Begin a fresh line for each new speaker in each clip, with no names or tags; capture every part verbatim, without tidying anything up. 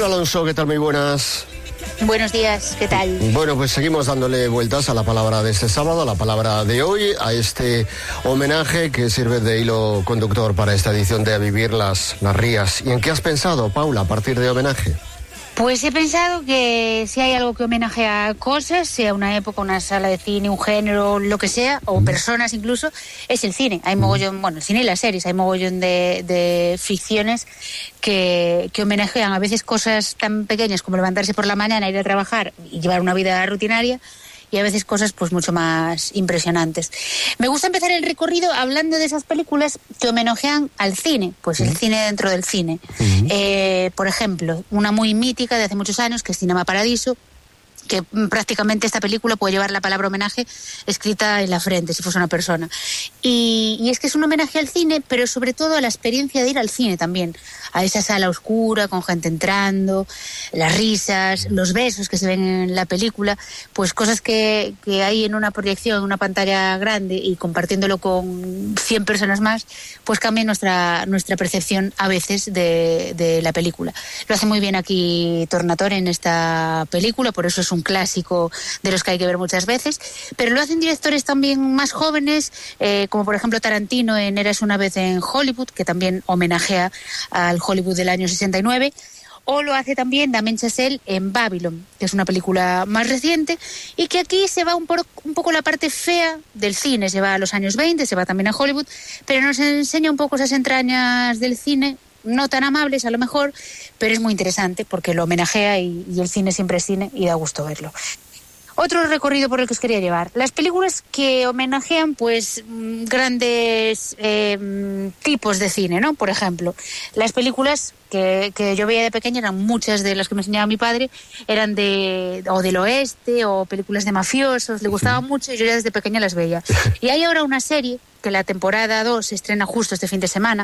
Paula Alonso, ¿qué tal? Muy buenas.
Buenos días, ¿qué tal?
Bueno, pues seguimos dándole vueltas a la palabra de este sábado, a la palabra de hoy, a este homenaje que sirve de hilo conductor para esta edición de A Vivir las, las Rías. ¿Y en qué has pensado, Paula, a partir de homenaje?
Pues he pensado que si hay algo que homenajea cosas, sea una época, una sala de cine, un género, lo que sea, o mm. personas incluso, es el cine. Hay mogollón, mm. bueno, el cine y las series, hay mogollón de, de ficciones que, que homenajean a veces cosas tan pequeñas como levantarse por la mañana, ir a trabajar y llevar una vida rutinaria, y a veces cosas pues mucho más impresionantes. Me gusta empezar el recorrido hablando de esas películas que homenajean al cine, pues el cine dentro del cine. Uh-huh. Eh, por ejemplo, una muy mítica de hace muchos años, que es Cinema Paradiso, que prácticamente esta película puede llevar la palabra homenaje escrita en la frente, si fuese una persona. Y, y es que es un homenaje al cine, pero sobre todo a la experiencia de ir al cine también, a esa sala oscura, con gente entrando, las risas, los besos que se ven en la película, pues cosas que, que hay en una proyección, en una pantalla grande y compartiéndolo con cien personas más, pues cambia nuestra, nuestra percepción a veces de, de la película. Lo hace muy bien aquí Tornatore en esta película, por eso es un clásico de los que hay que ver muchas veces, pero lo hacen directores también más jóvenes, eh, como por ejemplo Tarantino en Érase una vez en Hollywood, que también homenajea al Hollywood del año sesenta y nueve, o lo hace también Damien Chazelle en Babylon, que es una película más reciente y que aquí se va un, por, un poco la parte fea del cine, se va a los años veinte, se va también a Hollywood, pero nos enseña un poco esas entrañas del cine, no tan amables a lo mejor, pero es muy interesante porque lo homenajea y, y el cine siempre es cine y da gusto verlo. Otro recorrido por el que os quería llevar. Las películas que homenajean pues grandes eh, tipos de cine, ¿no? Por ejemplo, las películas que, que yo veía de pequeña, eran muchas de las que me enseñaba mi padre, eran de o del oeste o películas de mafiosos, le gustaban mucho y yo ya desde pequeña las veía. Y hay ahora una serie que la temporada dos se estrena justo este fin de semana,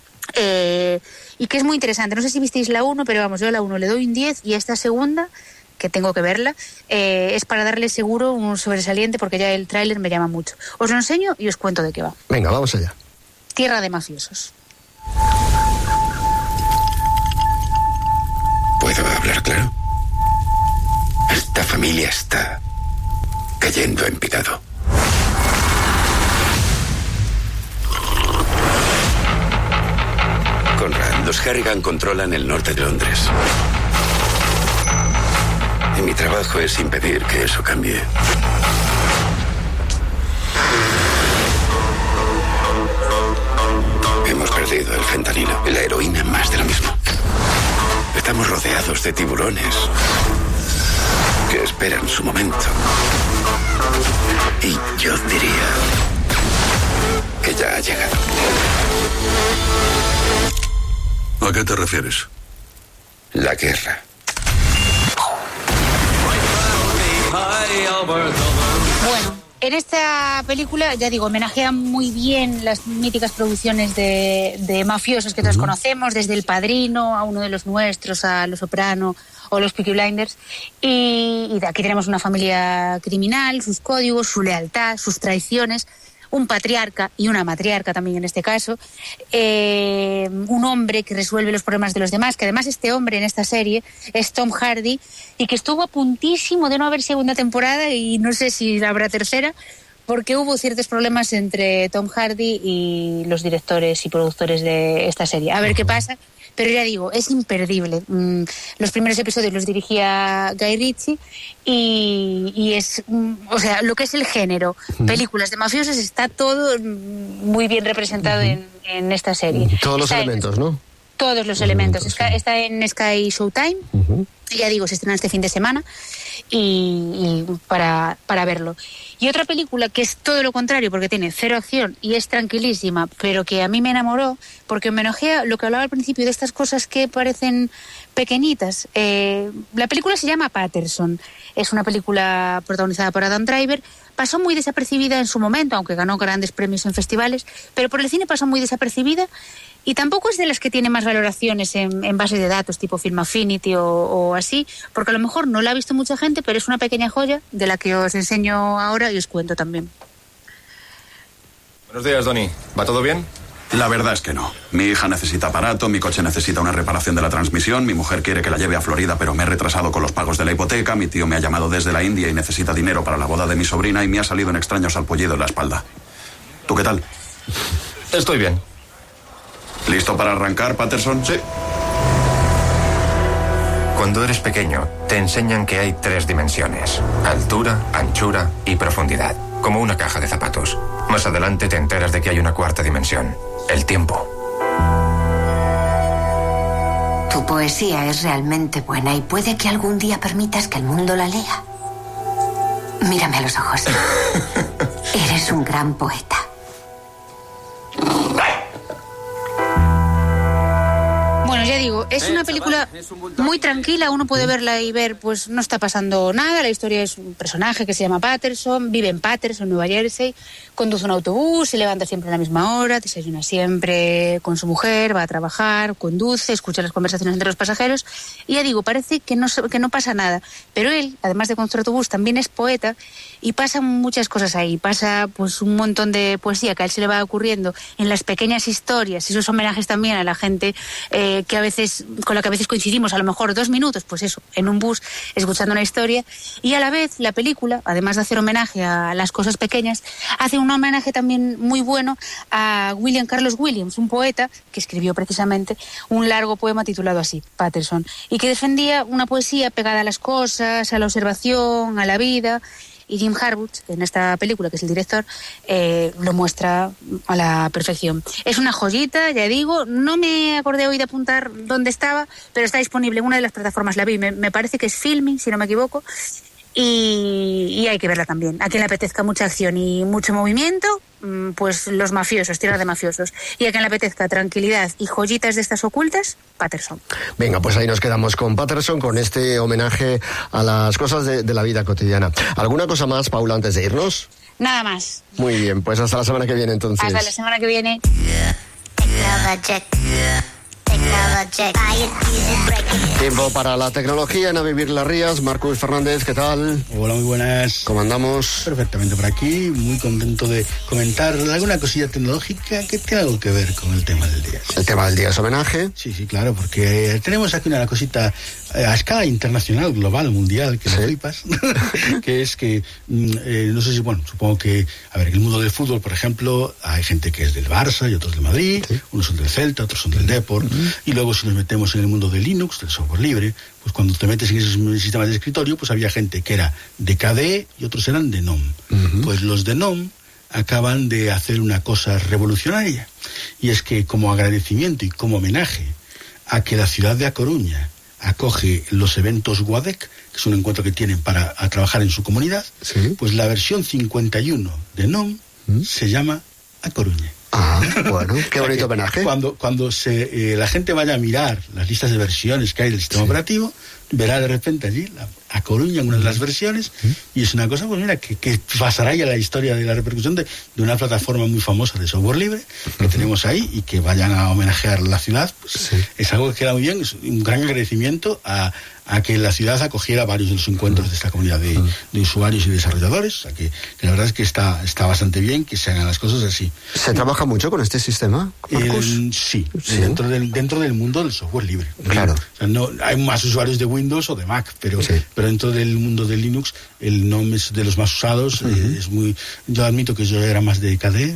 Eh, y que es muy interesante. No sé si visteis la uno, pero vamos, yo a la uno le doy un diez y esta segunda, que tengo que verla, eh, es para darle seguro un sobresaliente porque ya el tráiler me llama mucho. Os lo enseño y os cuento de qué va.
Venga, vamos allá.
Tierra de mafiosos.
¿Puedo hablar claro? Esta familia está cayendo en picado. Conrad, los Harrigan controlan el norte de Londres. Y mi trabajo es impedir que eso cambie. Hemos perdido el fentanilo y la heroína, más de lo mismo. Estamos rodeados de tiburones que esperan su momento. Y yo diría que ya ha llegado.
¿A qué te refieres?
La guerra.
Bueno, en esta película, ya digo, homenajean muy bien las míticas producciones de, de mafiosos que todos uh-huh. conocemos, desde El Padrino a Uno de los Nuestros, a Los Soprano o Los Peaky Blinders. Y, y de aquí tenemos una familia criminal, sus códigos, su lealtad, sus traiciones, un patriarca y una matriarca también en este caso, eh, un hombre que resuelve los problemas de los demás, que además este hombre en esta serie es Tom Hardy y que estuvo a puntísimo de no haber segunda temporada y no sé si habrá tercera, porque hubo ciertos problemas entre Tom Hardy y los directores y productores de esta serie. A ver qué pasa, pero ya digo, es imperdible. Mm, los primeros episodios los dirigía Guy Ritchie y, y es, mm, o sea, lo que es el género, uh-huh. películas de mafiosos, está todo muy bien representado uh-huh. en, en esta serie.
Todos los
está
elementos,
en,
¿no?
Todos los elementos. elementos está, sí. está en Sky Showtime. Uh-huh. Ya digo, se estrena este fin de semana y, y para, para verlo. Y otra película que es todo lo contrario, porque tiene cero acción y es tranquilísima, pero que a mí me enamoró, porque homenajea lo que hablaba al principio de estas cosas que parecen pequeñitas. Eh, la película se llama Patterson. Es una película protagonizada por Adam Driver. Pasó muy desapercibida en su momento, aunque ganó grandes premios en festivales, pero por el cine pasó muy desapercibida. Y tampoco es de las que tiene más valoraciones en, en base de datos, tipo Film Affinity o, o así, porque a lo mejor no la ha visto mucha gente, pero es una pequeña joya de la que os enseño ahora y os cuento también.
Buenos días, Donny. ¿Va todo bien?
La verdad es que no. Mi hija necesita aparato, mi coche necesita una reparación de la transmisión, mi mujer quiere que la lleve a Florida, pero me he retrasado con los pagos de la hipoteca, mi tío me ha llamado desde la India y necesita dinero para la boda de mi sobrina y me ha salido un extraño salpullido en la espalda. ¿Tú qué tal?
Estoy bien.
¿Listo para arrancar, Patterson?
Sí. Cuando eres pequeño, te enseñan que hay tres dimensiones: altura, anchura y profundidad, como una caja de zapatos. Más adelante te enteras de que hay una cuarta dimensión: el tiempo.
Tu poesía es realmente buena y puede que algún día permitas que el mundo la lea. Mírame a los ojos. Eres un gran poeta.
Bueno, ya digo, es una película muy tranquila, uno puede verla y ver, pues no está pasando nada, la historia es un personaje que se llama Patterson, vive en Patterson, Nueva Jersey, conduce un autobús, se levanta siempre a la misma hora, desayuna siempre con su mujer, va a trabajar, conduce, escucha las conversaciones entre los pasajeros, y ya digo, parece que no, que no pasa nada, pero él, además de conducir autobús, también es poeta, y pasan muchas cosas ahí, pasa pues un montón de poesía que a él se le va ocurriendo en las pequeñas historias, esos homenajes también a la gente eh, que a veces, con la que a veces coincidimos, a lo mejor dos minutos, pues eso, en un bus, escuchando una historia, y a la vez la película, además de hacer homenaje a las cosas pequeñas, hace un homenaje también muy bueno a William Carlos Williams, un poeta que escribió precisamente un largo poema titulado así, Patterson, y que defendía una poesía pegada a las cosas, a la observación, a la vida. Y Jim Harwood, en esta película, que es el director, eh, lo muestra a la perfección. Es una joyita, ya digo, no me acordé hoy de apuntar dónde estaba, pero está disponible en una de las plataformas, la vi, me, me parece que es Filming, si no me equivoco, y, y hay que verla también. A quien le apetezca mucha acción y mucho movimiento, pues los mafiosos, tierra de mafiosos. Y a quien le apetezca tranquilidad y joyitas de estas ocultas, Patterson.
Venga, pues ahí nos quedamos con Patterson, con este homenaje a las cosas de, de la vida cotidiana. ¿Alguna cosa más, Paula, antes de irnos?
Nada más.
Muy bien, pues hasta la semana que viene entonces.
Hasta la semana que viene.
Tiempo para la tecnología en A Vivir las Rías. Marcus Fernández, ¿qué tal?
Hola, muy buenas.
¿Cómo andamos?
Perfectamente por aquí, muy contento de comentar alguna cosilla tecnológica que tiene algo que ver con el tema del día.
¿El tema del día es homenaje?
Sí, sí, claro, porque tenemos aquí una cosita a escala internacional, global, mundial, que ¿sí? No flipas, que es que, eh, no sé si, bueno, supongo que, a ver, en el mundo del fútbol, por ejemplo, hay gente que es del Barça y otros del Madrid, ¿sí? Unos son del Celta, otros son del Depor, uh-huh. Y luego si nos metemos en el mundo de Linux, del software libre, pues cuando te metes en esos sistemas de escritorio, pues había gente que era de K D E y otros eran de GNOME. Uh-huh. Pues los de GNOME acaban de hacer una cosa revolucionaria, y es que como agradecimiento y como homenaje a que la ciudad de A Coruña acoge los eventos WADEC, que es un encuentro que tienen para a trabajar en su comunidad, ¿sí? Pues la versión cincuenta y uno de GNOME ¿Mm? Se llama A Coruña.
Ah, bueno, qué bonito homenaje.
Cuando, cuando se, eh, la gente vaya a mirar las listas de versiones que hay del sistema sí. operativo, verá de repente allí la, A Coruña en una de las versiones, ¿sí? Y es una cosa, pues mira, que, que pasará ya la historia de la repercusión de, de una plataforma muy famosa de software libre que uh-huh. tenemos ahí, y que vayan a homenajear la ciudad, pues sí. Es algo que queda muy bien, es un gran agradecimiento a, a que la ciudad acogiera varios de los encuentros uh-huh. de esta comunidad de, uh-huh. de usuarios y desarrolladores, o sea que, que la verdad es que está, está bastante bien que se hagan las cosas así.
¿Se trabaja mucho con este sistema, Marcus?
Eh, sí, sí. Dentro, del, dentro del mundo del software libre.
Claro.
O sea, no, hay más usuarios de Windows o de Mac, pero, sí. pero dentro del mundo de Linux el GNOME es de los más usados. Uh-huh. eh, es muy, yo admito que yo era más de K D E,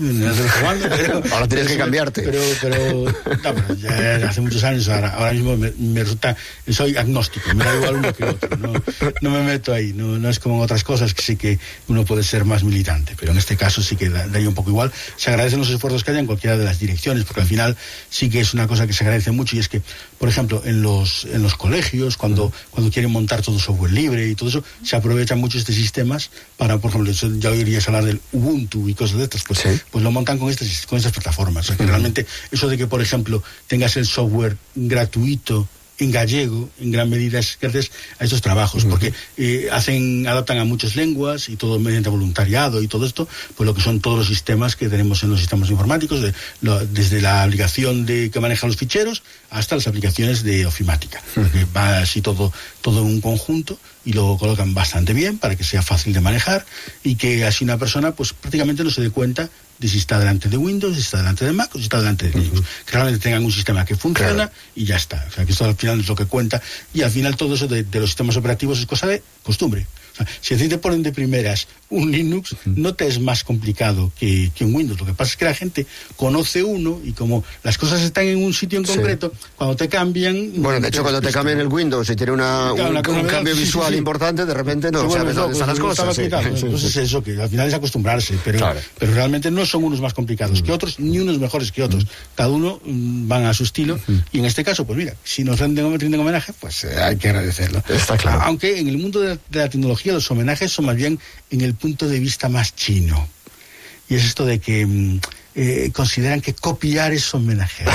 pero,
ahora tienes que cambiarte.
Pero, pero, no, pero ya hace muchos años, ahora, ahora mismo me, me resulta, soy agnóstico, me da igual uno que otro, no, no me meto ahí, no, no es como en otras cosas que sí que uno puede ser más militante, pero en este caso sí que da, da un poco igual. Se agradecen los esfuerzos que haya en cualquiera de las direcciones, porque al final sí que es una cosa que se agradece mucho, y es que, por ejemplo, en los, en los colegios, cuando, uh-huh. cuando quieren montar todo software libre y todo eso, se aprovechan mucho estos sistemas para, por ejemplo, ya oirías hablar del Ubuntu y cosas de estas, pues, ¿sí? Pues lo montan con estas, con estas plataformas. O sea, que uh-huh. realmente eso de que, por ejemplo, tengas el software gratuito en gallego, en gran medida es gracias a estos trabajos, uh-huh. porque eh, hacen, adaptan a muchas lenguas y todo mediante voluntariado y todo esto, pues lo que son todos los sistemas que tenemos en los sistemas informáticos, de, lo, desde la aplicación de que maneja los ficheros hasta las aplicaciones de ofimática, uh-huh. que va así todo, todo en un conjunto, y lo colocan bastante bien para que sea fácil de manejar y que así una persona pues prácticamente no se dé cuenta de si está delante de Windows, si está delante de Mac o si está delante de Linux. Uh-huh. Que realmente tengan un sistema que funciona, claro, y ya está. O sea, que esto al final es lo que cuenta. Y al final todo eso de, de los sistemas operativos es cosa de costumbre. O sea, si a ti te ponen de primeras un Linux, uh-huh, no te es más complicado que, que un Windows. Lo que pasa es que la gente conoce uno y como las cosas están en un sitio en concreto, sí, cuando te cambian...
Bueno, de hecho, cuando te cambian el Windows y tiene una, un, una un cambio sí, visual sí, sí. importante, de repente no sabes dónde están las cosas. Sí, sí, sí,
Entonces
sí.
es eso, que al final es acostumbrarse, pero, claro, pero realmente no son unos más complicados uh-huh. que otros, ni unos mejores que otros. Uh-huh. Cada uno um, van a su estilo, uh-huh. y en este caso, pues mira, si nos rinden, rinden homenaje, pues eh, hay que agradecerlo.
Está claro.
Aunque en el mundo de, de la tecnología los homenajes son más bien en el punto de vista más chino. Y es esto de que eh, consideran que copiar es homenajear.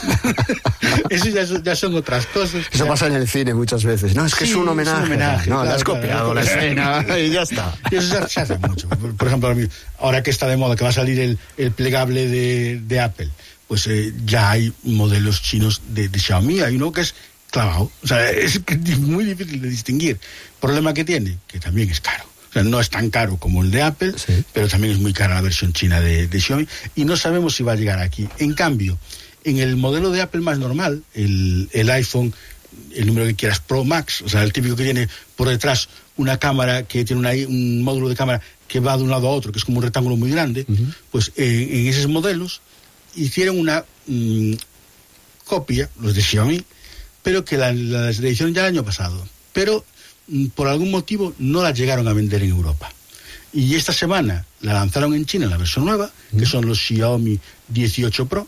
Eso ya, ya son otras cosas.
Eso ya pasa en el cine muchas veces. No, es que sí, es un homenaje.
Es un homenaje
no,
claro,
le has copiado claro, la escena y ya está.
Y eso se hace mucho. Por, por ejemplo, ahora que está de moda, que va a salir el, el plegable de, de Apple, pues eh, ya hay modelos chinos de, de Xiaomi. Hay uno que es clavado. O sea, es muy difícil de distinguir. El problema que tiene, que también es caro. O sea, no es tan caro como el de Apple, sí, pero también es muy cara la versión china de, de Xiaomi, y no sabemos si va a llegar aquí. En cambio, en el modelo de Apple más normal, el, el iPhone, el número que quieras, Pro Max, o sea, el típico que tiene por detrás una cámara, que tiene una, un módulo de cámara que va de un lado a otro, que es como un rectángulo muy grande, uh-huh, pues eh, en esos modelos hicieron una mmm, copia, los de Xiaomi, pero que la, la edición ya el año pasado. Pero por algún motivo no la llegaron a vender en Europa. Y esta semana la lanzaron en China, la versión nueva, que son los Xiaomi dieciocho Pro,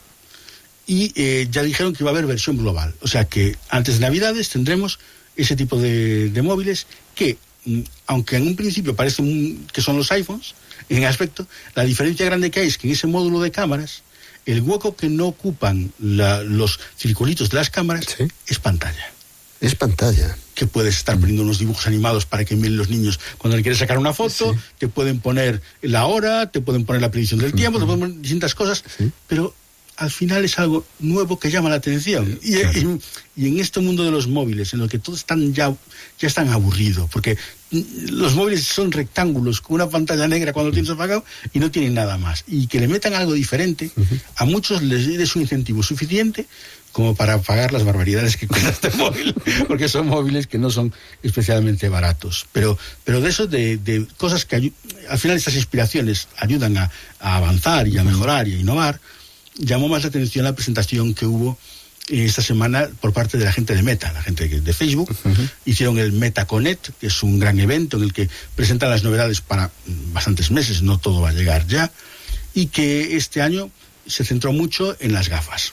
y eh, ya dijeron que va a haber versión global. O sea que antes de Navidades tendremos ese tipo de, de móviles que, aunque en un principio parecen que son los iPhones, en aspecto, la diferencia grande que hay es que en ese módulo de cámaras, el hueco que no ocupan la, los circulitos de las cámaras, ¿sí?, es pantalla.
Es pantalla.
Que puedes estar poniendo unos dibujos animados para que miren los niños cuando le quieres sacar una foto, sí, te pueden poner la hora, te pueden poner la predicción del tiempo, uh-huh, te pueden poner distintas cosas, sí, pero al final es algo nuevo que llama la atención. Y, claro, y, y en este mundo de los móviles, en el que todos están ya, ya están aburridos, porque los móviles son rectángulos con una pantalla negra cuando lo tienes apagado y no tienen nada más. Y que le metan algo diferente, uh-huh, a muchos les es un incentivo suficiente como para pagar las barbaridades que cuesta este móvil, porque son móviles que no son especialmente baratos. Pero, pero de eso, de, de cosas que ayu- al final estas inspiraciones ayudan a, a avanzar y a mejorar y a innovar, llamó más la atención la presentación que hubo esta semana por parte de la gente de Meta, la gente de Facebook. Uh-huh. Hicieron el MetaConnect, que es un gran evento en el que presentan las novedades para bastantes meses, no todo va a llegar ya, y que este año se centró mucho en las gafas.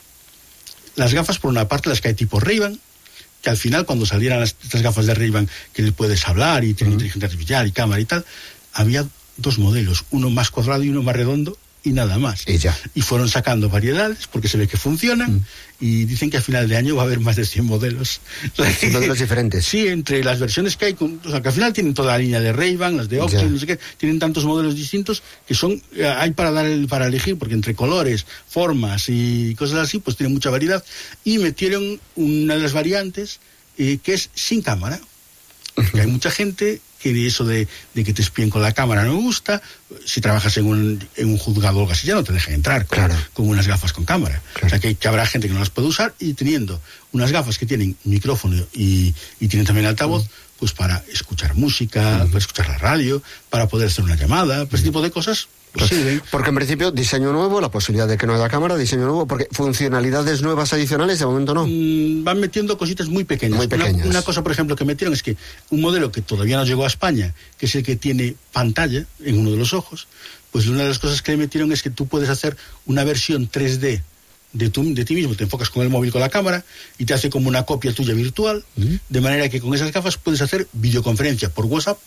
Las gafas, por una parte, las que hay tipo Ray-Ban, que al final, cuando salieran las, estas gafas de Ray-Ban, que le puedes hablar y tienen uh-huh, inteligencia artificial y cámara y tal, había dos modelos, uno más cuadrado y uno más redondo, y nada más.
Y, ya.
y fueron sacando variedades porque se ve que funcionan, mm. y dicen que a final de año va a haber más de cien modelos.
Modelos diferentes.
Sí, entre las versiones que hay, con, o sea, que al final tienen toda la línea de Ray-Ban, las de Oxford, no sé qué, tienen tantos modelos distintos que son, eh, hay para dar el, para elegir, porque entre colores, formas y cosas así, pues tienen mucha variedad, y metieron una de las variantes eh, que es sin cámara. Porque hay mucha gente que eso de, de que te espíen con la cámara no me gusta. Si trabajas en un, en un juzgado o algo así, ya no te dejan entrar con, claro, con unas gafas con cámara. Claro. O sea que, que habrá gente que no las puede usar, y teniendo unas gafas que tienen micrófono y, y tienen también altavoz, uh-huh, pues para escuchar música, uh-huh, para escuchar la radio, para poder hacer una llamada, pues uh-huh, ese tipo de cosas. Pues sí,
porque en principio diseño nuevo, la posibilidad de que no haya cámara, diseño nuevo, porque funcionalidades nuevas adicionales de momento no.
Mm, van metiendo cositas muy pequeñas.
Muy pequeñas.
Una, una cosa, por ejemplo, que metieron es que un modelo que todavía no llegó a España, que es el que tiene pantalla en uno de los ojos, pues una de las cosas que le metieron es que tú puedes hacer una versión tres D de, tu, de ti mismo, te enfocas con el móvil con la cámara y te hace como una copia tuya virtual, uh-huh, de manera que con esas gafas puedes hacer videoconferencia por WhatsApp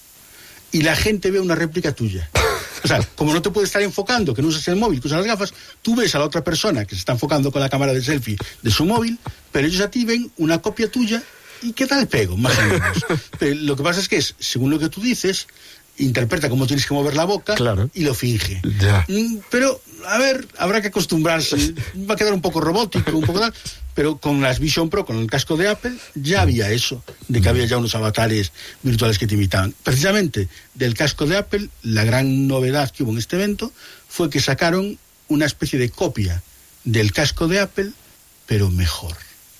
y la gente ve una réplica tuya. O sea, como no te puedes estar enfocando, que no usas el móvil, que usas las gafas, tú ves a la otra persona que se está enfocando con la cámara de selfie de su móvil, pero ellos a ti ven una copia tuya y ¿qué tal pego? Más o menos. Pero lo que pasa es que es, según lo que tú dices, interpreta cómo tienes que mover la boca, claro, y lo finge.
Ya.
Pero, a ver, habrá que acostumbrarse. Va a quedar un poco robótico, un poco tal, pero con las Vision Pro, con el casco de Apple, ya había eso, de que había ya unos avatares virtuales que te imitaban. Precisamente, del casco de Apple, la gran novedad que hubo en este evento fue que sacaron una especie de copia del casco de Apple, pero mejor.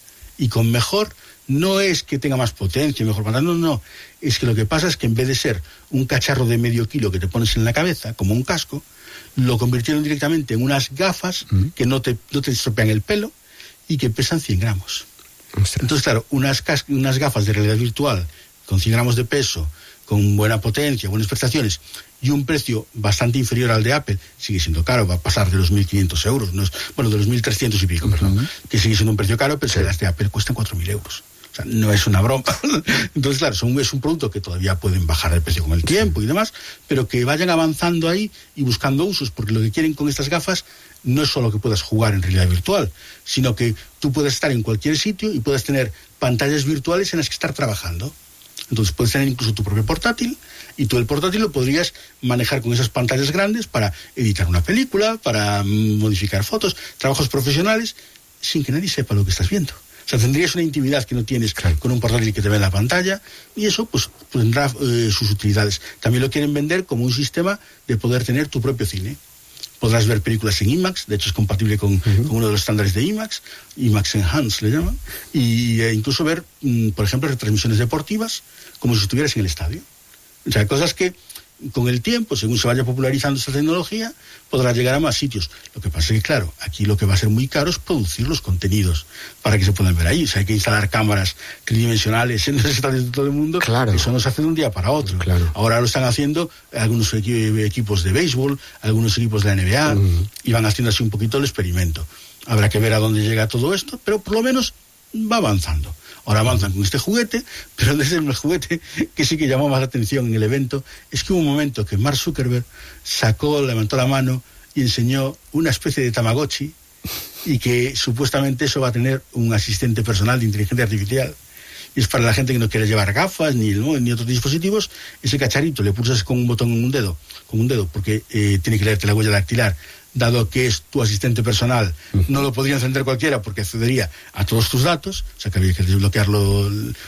Y con mejor no es que tenga más potencia, mejor pantalla, no, no. Es que lo que pasa es que en vez de ser un cacharro de medio kilo que te pones en la cabeza, como un casco, lo convirtieron directamente en unas gafas mm. que no te, no te estropean el pelo y que pesan cien gramos. Ostras. Entonces, claro, unas, cas- unas gafas de realidad virtual con cien gramos de peso, con buena potencia, buenas prestaciones y un precio bastante inferior al de Apple, sigue siendo caro, va a pasar de los mil quinientos euros, no es, bueno, de los mil trescientos y pico, uh-huh. perdón, que sigue siendo un precio caro, pero sí. Las de Apple cuestan cuatro mil euros. O sea, no es una broma. Entonces, claro, son, es un producto que todavía pueden bajar el precio con el tiempo y demás, pero que vayan avanzando ahí y buscando usos, porque lo que quieren con estas gafas no es solo que puedas jugar en realidad virtual, sino que tú puedes estar en cualquier sitio y puedes tener pantallas virtuales en las que estar trabajando. Entonces puedes tener incluso tu propio portátil y tú el portátil lo podrías manejar con esas pantallas grandes para editar una película, para modificar fotos, trabajos profesionales, sin que nadie sepa lo que estás viendo. O sea, tendrías una intimidad que no tienes claro. con un portátil que te ve en la pantalla y eso pues tendrá eh, sus utilidades. También lo quieren vender como un sistema de poder tener tu propio cine. Podrás ver películas en IMAX, de hecho es compatible con, uh-huh. con uno de los estándares de IMAX, IMAX Enhanced le llaman, y eh, incluso ver, mm, por ejemplo, retransmisiones deportivas como si estuvieras en el estadio. O sea, cosas que con el tiempo, según se vaya popularizando esta tecnología, podrá llegar a más sitios. Lo que pasa es que, claro, aquí lo que va a ser muy caro es producir los contenidos para que se puedan ver ahí. O sea, hay que instalar cámaras tridimensionales en los estadios de todo el mundo. Claro. Eso no se hace de un día para otro. Claro. Ahora lo están haciendo algunos equi- equipos de béisbol, algunos equipos de la N B A, uh-huh. y van haciendo así un poquito el experimento. Habrá que ver a dónde llega todo esto, pero por lo menos va avanzando. Ahora avanzan con este juguete, pero desde el juguete que sí que llamó más la atención en el evento es que hubo un momento que Mark Zuckerberg sacó, levantó la mano y enseñó una especie de Tamagotchi y que supuestamente eso va a tener un asistente personal de inteligencia artificial. Y es para la gente que no quiere llevar gafas ni, ¿no? ni otros dispositivos. Ese cacharrito le pulsas con un botón en un dedo, con un dedo, porque eh, tiene que leerte la huella dactilar. Dado que es tu asistente personal, uh-huh. no lo podría encender cualquiera porque accedería a todos tus datos, o sea que había que desbloquearlo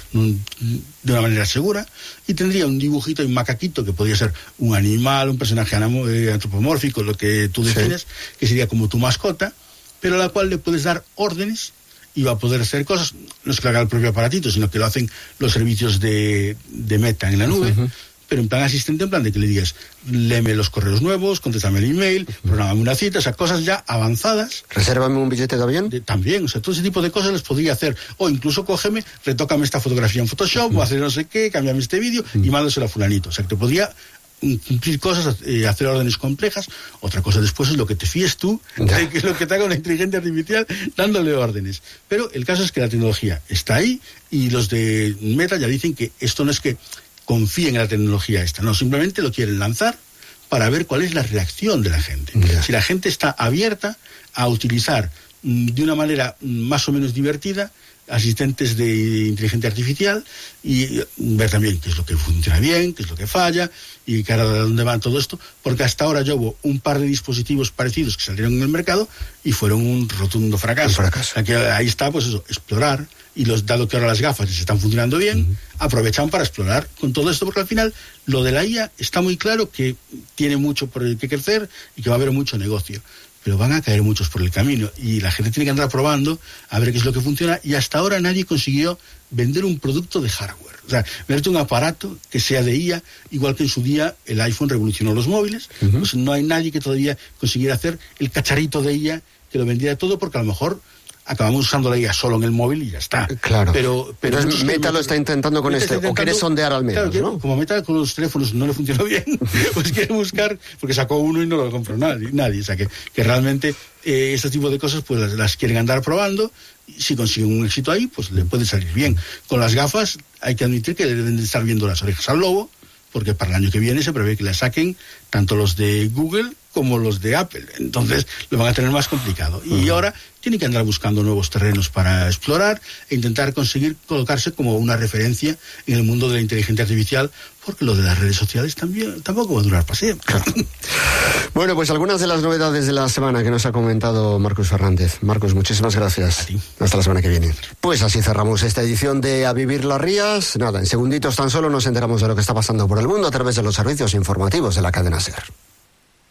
de una manera segura, y tendría un dibujito y un macaquito que podría ser un animal, un personaje anamo- eh, antropomórfico, lo que tú defines, sí. que sería como tu mascota, pero a la cual le puedes dar órdenes y va a poder hacer cosas, no es que lo haga el propio aparatito, sino que lo hacen los servicios de, de Meta en la nube, uh-huh. pero en plan asistente, en plan de que le digas, léeme los correos nuevos, contéstame el email, uh-huh. prográmame una cita, o sea, cosas ya avanzadas.
¿Resérvame un billete de avión?
De, también, o sea, todo ese tipo de cosas les podría hacer. O incluso cógeme, retócame esta fotografía en Photoshop, uh-huh. o hacer no sé qué, cámbiame este vídeo, uh-huh. y mándaselo a fulanito. O sea, que te podría cumplir cosas, eh, hacer órdenes complejas. Otra cosa después es lo que te fíes tú, de que lo que te haga una inteligencia artificial dándole órdenes. Pero el caso es que la tecnología está ahí y los de Meta ya dicen que esto no es que confíen en la tecnología esta, no, simplemente lo quieren lanzar para ver cuál es la reacción de la gente. Yeah. Si la gente está abierta a utilizar mm, de una manera mm, más o menos divertida asistentes de inteligencia artificial y ver también qué es lo que funciona bien, qué es lo que falla y cara de dónde va todo esto, porque hasta ahora ya hubo un par de dispositivos parecidos que salieron en el mercado y fueron un rotundo fracaso. Un fracaso. Aquí, ahí está, pues eso, explorar, y los, dado que ahora las gafas les están funcionando bien, uh-huh. aprovechan para explorar con todo esto, porque al final lo de la I A está muy claro que tiene mucho por el que crecer y que va a haber mucho negocio. Pero van a caer muchos por el camino y la gente tiene que andar probando a ver qué es lo que funciona, y hasta ahora nadie consiguió vender un producto de hardware. O sea, venderte un aparato que sea de I A, igual que en su día el iPhone revolucionó los móviles, uh-huh. pues no hay nadie que todavía consiguiera hacer el cacharrito de I A que lo vendiera todo, porque a lo mejor acabamos usando la I A solo en el móvil y ya está.
Claro.
Pero, pero
Entonces, Meta lo está intentando con este, o quiere sondear al menos, claro,
¿no? Como Meta con los teléfonos no le funcionó bien, pues quiere buscar, porque sacó uno y no lo compró nadie. nadie. O sea, que, que realmente eh, este tipo de cosas pues las, las quieren andar probando, y si consiguen un éxito ahí, pues le puede salir bien. Con las gafas hay que admitir que deben de estar viendo las orejas al lobo, porque para el año que viene se prevé que la saquen tanto los de Google como los de Apple. Entonces lo van a tener más complicado. Y uh-huh. ahora tienen que andar buscando nuevos terrenos para explorar e intentar conseguir colocarse como una referencia en el mundo de la inteligencia artificial, porque lo de las redes sociales también tampoco va a durar para siempre. Claro.
Bueno, pues algunas de las novedades de la semana que nos ha comentado Marcos Fernández. Marcos, muchísimas gracias.
A ti.
Hasta la semana que viene. Pues así cerramos esta edición de A Vivir las Rías. Nada, en segunditos tan solo nos enteramos de lo que está pasando por el mundo a través de los servicios informativos de la cadena SER.